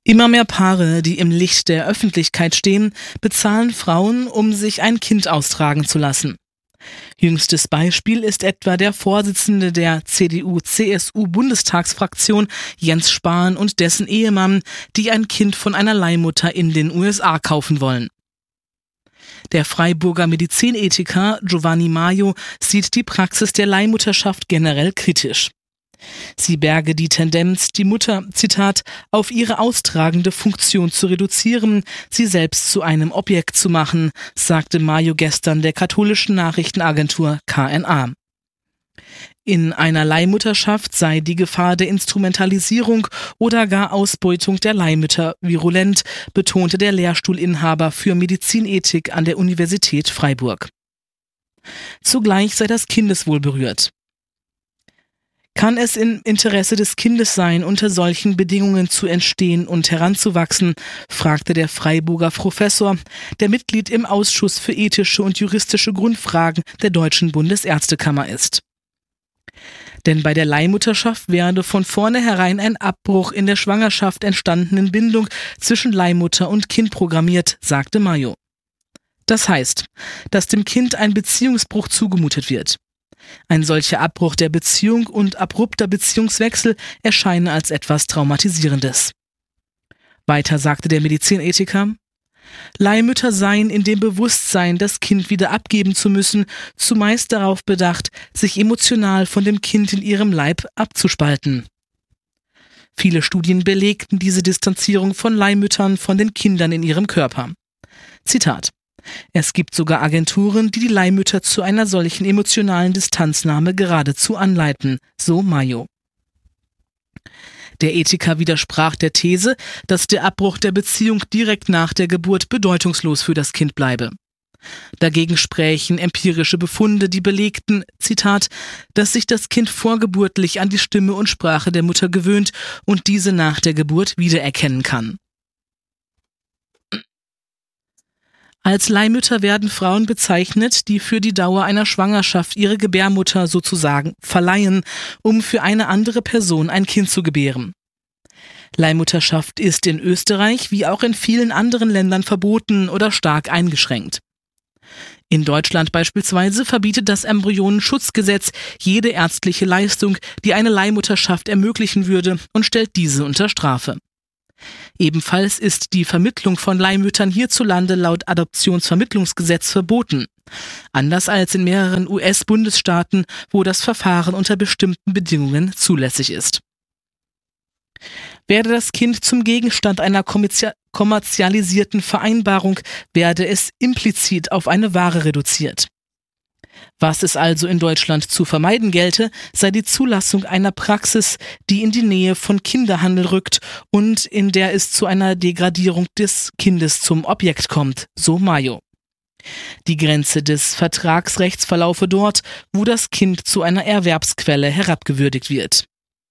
Immer mehr Paare, die im Licht der Öffentlichkeit stehen, bezahlen Frauen, um sich ein Kind austragen zu lassen. Jüngstes Beispiel ist etwa der Vorsitzende der CDU-CSU-Bundestagsfraktion Jens Spahn und dessen Ehemann, die ein Kind von einer Leihmutter in den USA kaufen wollen. Der Freiburger Medizinethiker Giovanni Maio sieht die Praxis der Leihmutterschaft generell kritisch. Sie berge die Tendenz, die Mutter, Zitat, auf ihre austragende Funktion zu reduzieren, sie selbst zu einem Objekt zu machen, sagte Maio gestern der katholischen Nachrichtenagentur KNA. In einer Leihmutterschaft sei die Gefahr der Instrumentalisierung oder gar Ausbeutung der Leihmütter virulent, betonte der Lehrstuhlinhaber für Medizinethik an der Universität Freiburg. Zugleich sei das Kindeswohl berührt. Kann es im Interesse des Kindes sein, unter solchen Bedingungen zu entstehen und heranzuwachsen, fragte der Freiburger Professor, der Mitglied im Ausschuss für ethische und juristische Grundfragen der Deutschen Bundesärztekammer ist. Denn bei der Leihmutterschaft werde von vornherein ein Abbruch in der Schwangerschaft entstandenen Bindung zwischen Leihmutter und Kind programmiert, sagte Maio. Das heißt, dass dem Kind ein Beziehungsbruch zugemutet wird. Ein solcher Abbruch der Beziehung und abrupter Beziehungswechsel erscheine als etwas Traumatisierendes. Weiter sagte der Medizinethiker, Leihmütter seien in dem Bewusstsein, das Kind wieder abgeben zu müssen, zumeist darauf bedacht, sich emotional von dem Kind in ihrem Leib abzuspalten. Viele Studien belegten diese Distanzierung von Leihmüttern von den Kindern in ihrem Körper. Zitat: Es gibt sogar Agenturen, die Leihmütter zu einer solchen emotionalen Distanznahme geradezu anleiten, so Maio. Der Ethiker widersprach der These, dass der Abbruch der Beziehung direkt nach der Geburt bedeutungslos für das Kind bleibe. Dagegen sprächen empirische Befunde, die belegten, Zitat, dass sich das Kind vorgeburtlich an die Stimme und Sprache der Mutter gewöhnt und diese nach der Geburt wiedererkennen kann. Als Leihmütter werden Frauen bezeichnet, die für die Dauer einer Schwangerschaft ihre Gebärmutter sozusagen verleihen, um für eine andere Person ein Kind zu gebären. Leihmutterschaft ist in Österreich wie auch in vielen anderen Ländern verboten oder stark eingeschränkt. In Deutschland beispielsweise verbietet das Embryonenschutzgesetz jede ärztliche Leistung, die eine Leihmutterschaft ermöglichen würde, und stellt diese unter Strafe. Ebenfalls ist die Vermittlung von Leihmüttern hierzulande laut Adoptionsvermittlungsgesetz verboten. Anders als in mehreren US-Bundesstaaten, wo das Verfahren unter bestimmten Bedingungen zulässig ist. Werde das Kind zum Gegenstand einer kommerzialisierten Vereinbarung, werde es implizit auf eine Ware reduziert. Was es also in Deutschland zu vermeiden gelte, sei die Zulassung einer Praxis, die in die Nähe von Kinderhandel rückt und in der es zu einer Degradierung des Kindes zum Objekt kommt, so Maio. Die Grenze des Vertragsrechts verlaufe dort, wo das Kind zu einer Erwerbsquelle herabgewürdigt wird.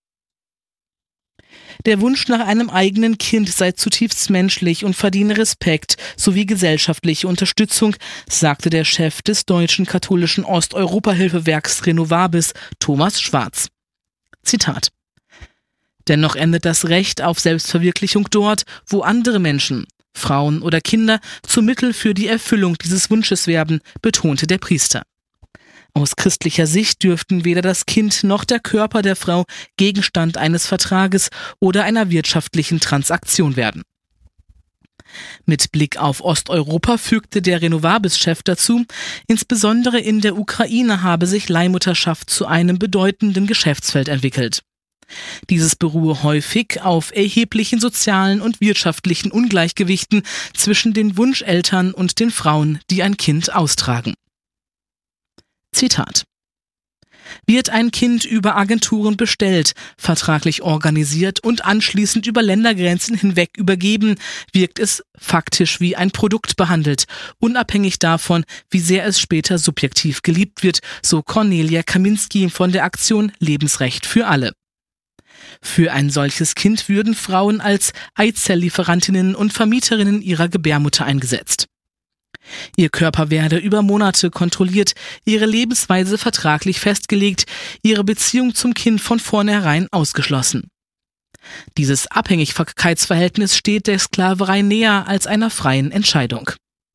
Der Wunsch nach einem eigenen Kind sei zutiefst menschlich und verdiene Respekt sowie gesellschaftliche Unterstützung, sagte der Chef des deutschen katholischen Osteuropa-Hilfewerks Renovabis, Thomas Schwarz. Zitat: Dennoch endet das Recht auf Selbstverwirklichung dort, wo andere Menschen, Frauen oder Kinder, zum Mittel für die Erfüllung dieses Wunsches werden, betonte der Priester. Aus christlicher Sicht dürften weder das Kind noch der Körper der Frau Gegenstand eines Vertrages oder einer wirtschaftlichen Transaktion werden. Mit Blick auf Osteuropa fügte der Renovabis-Chef dazu, insbesondere in der Ukraine habe sich Leihmutterschaft zu einem bedeutenden Geschäftsfeld entwickelt. Dieses beruhe häufig auf erheblichen sozialen und wirtschaftlichen Ungleichgewichten zwischen den Wunscheltern und den Frauen, die ein Kind austragen. Zitat: Wird ein Kind über Agenturen bestellt, vertraglich organisiert und anschließend über Ländergrenzen hinweg übergeben, wirkt es faktisch wie ein Produkt behandelt, unabhängig davon, wie sehr es später subjektiv geliebt wird, so Cornelia Kaminski von der Aktion Lebensrecht für alle. Für ein solches Kind würden Frauen als Eizelllieferantinnen und Vermieterinnen ihrer Gebärmutter eingesetzt. Ihr Körper werde über Monate kontrolliert, ihre Lebensweise vertraglich festgelegt, ihre Beziehung zum Kind von vornherein ausgeschlossen. Dieses Abhängigkeitsverhältnis steht der Sklaverei näher als einer freien Entscheidung.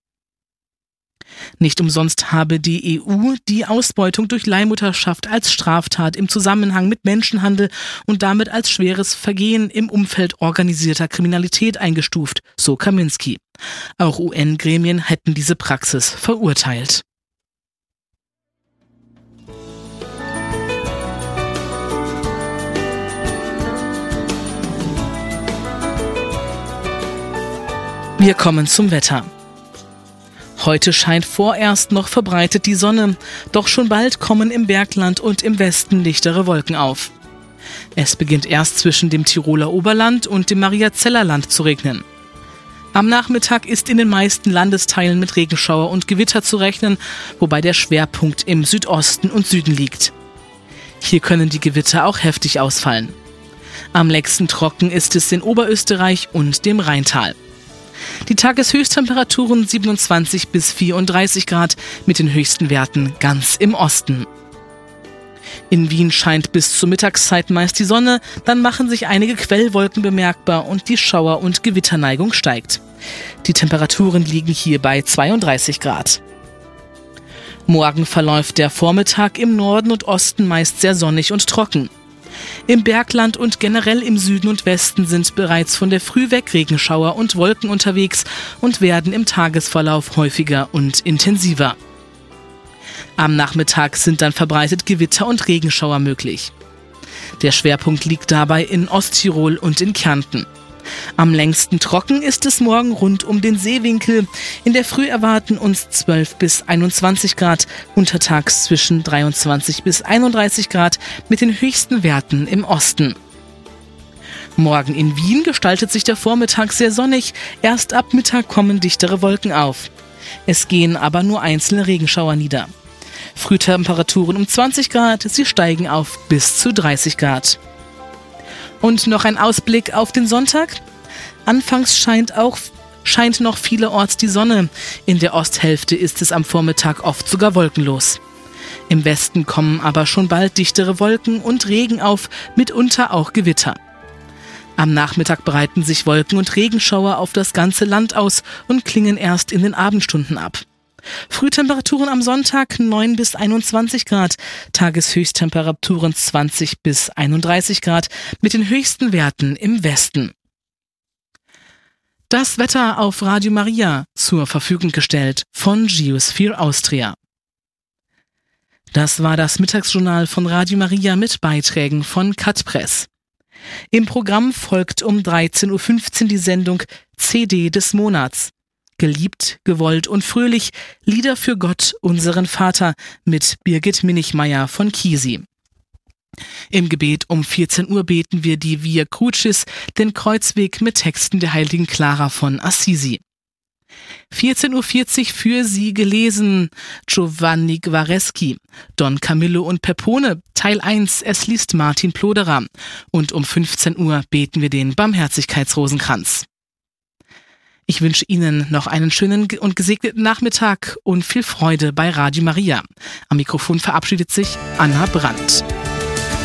Nicht umsonst habe die EU die Ausbeutung durch Leihmutterschaft als Straftat im Zusammenhang mit Menschenhandel und damit als schweres Vergehen im Umfeld organisierter Kriminalität eingestuft, so Kaminski. Auch UN-Gremien hätten diese Praxis verurteilt. Wir kommen zum Wetter. Heute scheint vorerst noch verbreitet die Sonne, doch schon bald kommen im Bergland und im Westen dichtere Wolken auf. Es beginnt erst zwischen dem Tiroler Oberland und dem Mariazellerland zu regnen. Am Nachmittag ist in den meisten Landesteilen mit Regenschauer und Gewitter zu rechnen, wobei der Schwerpunkt im Südosten und Süden liegt. Hier können die Gewitter auch heftig ausfallen. Am längsten trocken ist es in Oberösterreich und dem Rheintal. Die Tageshöchsttemperaturen 27 bis 34 Grad mit den höchsten Werten ganz im Osten. In Wien scheint bis zur Mittagszeit meist die Sonne, dann machen sich einige Quellwolken bemerkbar und die Schauer- und Gewitterneigung steigt. Die Temperaturen liegen hier bei 32 Grad. Morgen verläuft der Vormittag im Norden und Osten meist sehr sonnig und trocken. Im Bergland und generell im Süden und Westen sind bereits von der Früh weg Regenschauer und Wolken unterwegs und werden im Tagesverlauf häufiger und intensiver. Am Nachmittag sind dann verbreitet Gewitter und Regenschauer möglich. Der Schwerpunkt liegt dabei in Osttirol und in Kärnten. Am längsten trocken ist es morgen rund um den Seewinkel. In der Früh erwarten uns 12 bis 21 Grad, untertags zwischen 23 bis 31 Grad mit den höchsten Werten im Osten. Morgen in Wien gestaltet sich der Vormittag sehr sonnig. Erst ab Mittag kommen dichtere Wolken auf. Es gehen aber nur einzelne Regenschauer nieder. Frühtemperaturen um 20 Grad, sie steigen auf bis zu 30 Grad. Und noch ein Ausblick auf den Sonntag. Anfangs scheint noch vielerorts die Sonne. In der Osthälfte ist es am Vormittag oft sogar wolkenlos. Im Westen kommen aber schon bald dichtere Wolken und Regen auf, mitunter auch Gewitter. Am Nachmittag breiten sich Wolken und Regenschauer auf das ganze Land aus und klingen erst in den Abendstunden ab. Frühtemperaturen am Sonntag 9 bis 21 Grad, Tageshöchsttemperaturen 20 bis 31 Grad mit den höchsten Werten im Westen. Das Wetter auf Radio Maria, zur Verfügung gestellt von Geosphere Austria. Das war das Mittagsjournal von Radio Maria mit Beiträgen von Kat Press. Im Programm folgt um 13.15 Uhr die Sendung CD des Monats. Geliebt, gewollt und fröhlich, Lieder für Gott, unseren Vater, mit Birgit Minichmeier von Kisi. Im Gebet um 14 Uhr beten wir die Via Crucis, den Kreuzweg mit Texten der heiligen Clara von Assisi. 14.40 Uhr für Sie gelesen, Giovanni Guareschi, Don Camillo und Peppone, Teil 1, es liest Martin Ploderer. Und um 15 Uhr beten wir den Barmherzigkeitsrosenkranz. Ich wünsche Ihnen noch einen schönen und gesegneten Nachmittag und viel Freude bei Radio Maria. Am Mikrofon verabschiedet sich Anna Brandt.